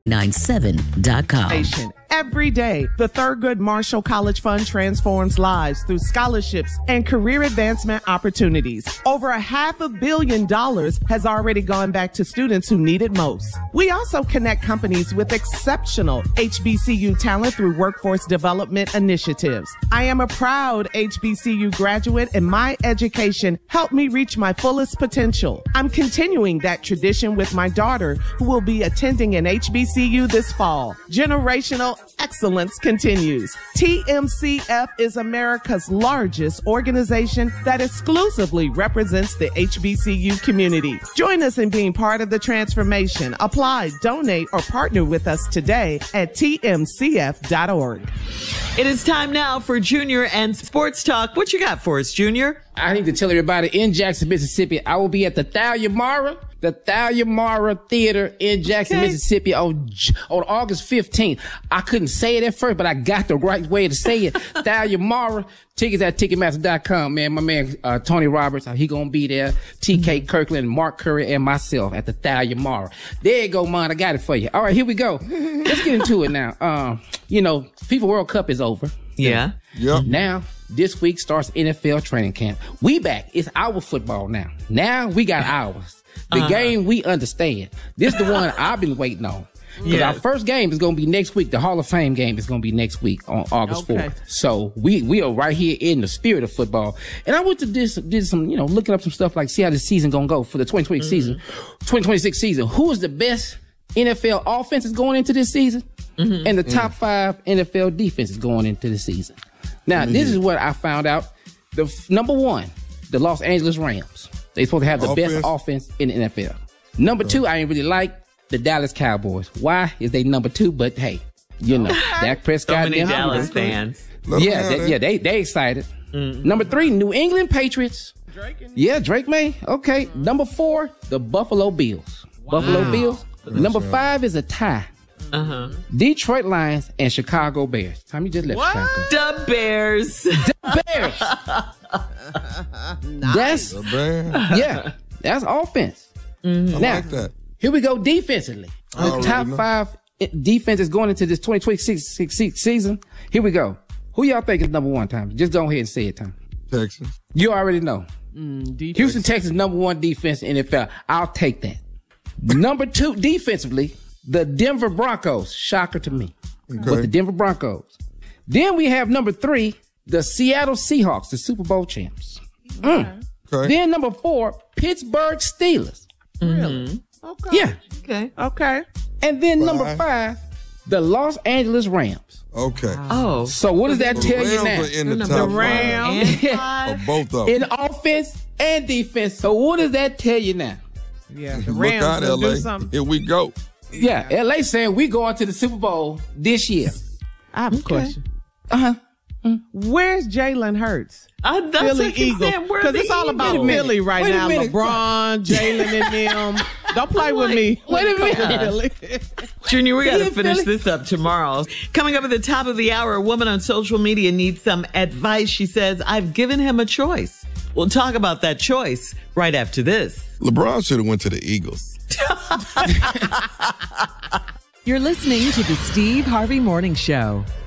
97.com. Every day, the Thurgood Marshall College Fund transforms lives through scholarships and career advancement opportunities. Over $500 million has already gone back to students who need it most. We also connect companies with exceptional HBCU talent through workforce development initiatives. I am a proud HBCU graduate, and my education helped me reach my fullest potential. I'm continuing that tradition with my daughter, who will be attending an HBCU this fall. Generational excellence continues. TMCF is America's largest organization that exclusively represents the HBCU community. Join us in being part of the transformation. Apply, donate, or partner with us today at tmcf.org. It is time now for Junior and Sports Talk. What you got for us, Junior? I need to tell everybody in Jackson, Mississippi, I will be at the Thalia Mara Theater in Jackson, Mississippi on August 15th. I couldn't say it at first, but I got the right way to say it. Thalia Mara. Tickets at Ticketmaster.com, man. My man, Tony Roberts, he gonna be there. TK Kirkland, Mark Curry, and myself at the Thalia Mara. There you go, man. I got it for you. All right, here we go. Let's get into it now. FIFA World Cup is over. Yeah. Yep. Now, this week starts NFL training camp. We back. It's our football now. Now we got ours. The game we understand. This is the one I've been waiting on. Because our first game is going to be next week. The Hall of Fame game is going to be next week on August 4th. So we are right here in the spirit of football. And I went to did some, looking up some stuff like see how the season going to go for the 2026 season. Who is the best NFL offense is going into this season? And the top 5 NFL defenses going into the season. Now, this is what I found out. The number 1, the Los Angeles Rams. They supposed to have the best offense in the NFL. Number 2, I ain't really like the Dallas Cowboys. Why is they number 2? But hey, Dak Prescott. So many Dallas fans. They excited. Number 3, New England Patriots. Drake May. Okay. Number 4, the Buffalo Bills. Buffalo Bills. Number 5 is a tie. Detroit Lions and Chicago Bears. Tommy just left Chicago. The Bears. The Bears. Nice. That's offense. I like that. Here we go defensively. The top 5 defenses going into this 2026 season. Here we go. Who y'all think is number 1, Tommy? Just go ahead and say it, Tommy. Texans. You already know. Houston Texans number 1 defense in the NFL. I'll take that. Number 2 defensively, the Denver Broncos. Shocker to me. But the Denver Broncos. Then we have number 3, the Seattle Seahawks, the Super Bowl champs. Then number 4, Pittsburgh Steelers. Really? Okay. Yeah. Okay. And then number 5, the Los Angeles Rams. Okay. Oh. So what does that tell you now? In the top 5. Of both of them. In offense and defense. So what does that tell you now? Yeah, the Look Rams out, will do LA. something. Here we go. Yeah, LA saying we going to the Super Bowl this year. I have a question. Where's Jalen Hurts? That's Philly what he's Eagles. saying. Where's Because the it's all about Eagles? Philly right Wait a now. minute. LeBron, Jalen, and them. Don't play with me. Wait a minute. Junior, we got to finish this up tomorrow. Coming up at the top of the hour, a woman on social media needs some advice. She says, I've given him a choice. We'll talk about that choice right after this. LeBron should have went to the Eagles. You're listening to the Steve Harvey Morning Show.